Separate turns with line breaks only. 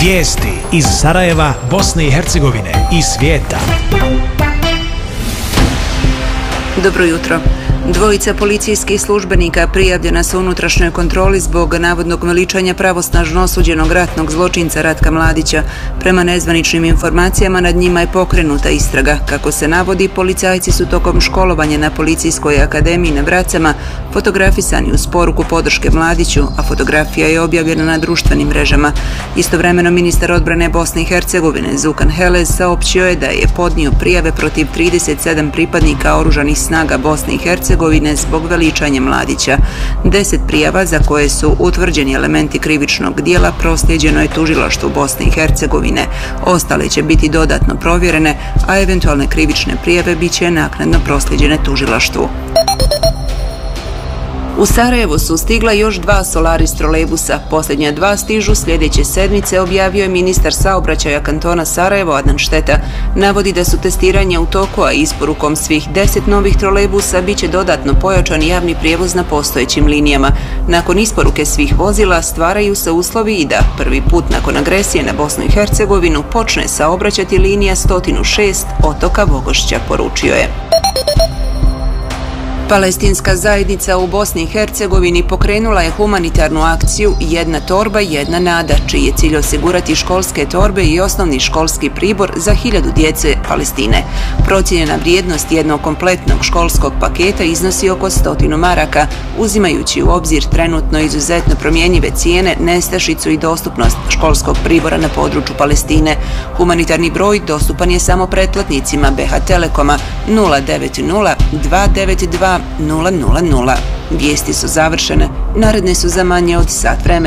Vijesti iz Sarajeva, Bosne i Hercegovine i svijeta.
Dobro jutro. Dvojica policijskih službenika prijavljena su unutrašnjoj kontroli zbog navodnog veličanja pravosnažno osuđenog ratnog zločinca Ratka Mladića. Prema nezvaničnim informacijama nad njima je pokrenuta istraga. Kako se navodi, policajci su tokom školovanja na Policijskoj akademiji na Vracama fotografisani uz poruku podrške Mladiću, a fotografija je objavljena na društvenim mrežama. Istovremeno ministar odbrane Bosne i Hercegovine Zukan Helez saopćio je da je podnio prijave protiv 37 pripadnika oružanih snaga Bosne i Hercegovine zbog veličanja Mladića. 10 prijava za koje su utvrđeni elementi krivičnog dijela proslijeđeno je tužilaštvu Bosne i Hercegovine. Ostale će biti dodatno provjerene, a eventualne krivične prijave bit će naknadno proslijeđene tužilaštvu. U Sarajevo su stigla još 2 Solaris trolejbusa. Posljednja 2 stižu sljedeće sedmice, objavio je ministar saobraćaja kantona Sarajevo Adnan Šteta. Navodi da su testiranja u toku, a isporukom svih 10 novih trolejbusa bit će dodatno pojačan javni prijevoz na postojećim linijama. Nakon isporuke svih vozila stvaraju se uslovi i da prvi put nakon agresije na Bosnu i Hercegovinu počne saobraćati linija 106 Otoka Vogošća, poručio je. Palestinska zajednica u Bosni i Hercegovini pokrenula je humanitarnu akciju Jedna torba, jedna nada, čiji je cilj osigurati školske torbe i osnovni školski pribor za 1000 djece Palestine. Procijenjena vrijednost jednog kompletnog školskog paketa iznosi oko 100 maraka, uzimajući u obzir trenutno izuzetno promjenjive cijene, nestašicu i dostupnost školskog pribora na području Palestine. Humanitarni broj dostupan je samo pretplatnicima BH Telekoma 090 292 000. Vijesti su završene, naredne su za manje od sat vremena.